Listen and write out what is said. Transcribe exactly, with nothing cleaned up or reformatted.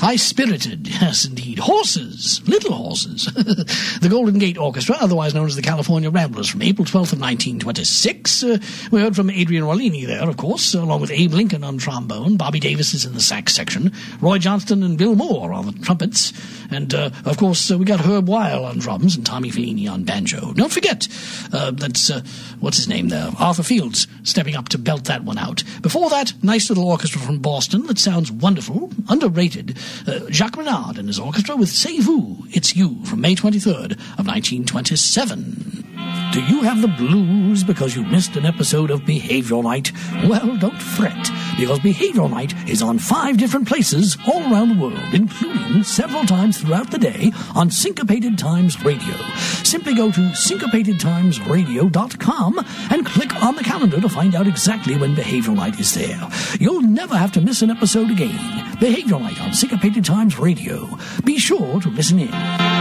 high-spirited, yes, indeed. Horses, little horses. The Golden Gate Orchestra, otherwise known as the California Ramblers, from April twelfth of nineteen twenty-six. Uh, we heard from Adrian Rollini there, of course, along with Abe Lincoln on trombone. Bobby Davis is in the sax section. Roy Johnston and Bill Moore on the trumpets. And, uh, of course, uh, we got Herb Weil on drums and Tommy Fellini on banjo. Don't forget, uh, that's, uh, what's his name there? Arthur Fields stepping up to belt that one out. Before that, nice little orchestra from Boston that sounds wonderful, underrated. Uh, Jacques Renard and his orchestra with C'est Vous, It's You, from May twenty-third of nineteen twenty-seven. Do you have the blues because you missed an episode of Behavioral Night? Well, don't fret, because Behavioral Night is on five different places all around the world, including several times throughout the day on Syncopated Times Radio. Simply go to syncopated times radio dot com and click on the calendar to find out exactly when Behavioral Night is there. You'll never have to miss an episode again. Behavioral Night on Syncopated Times Radio. Be sure to listen in.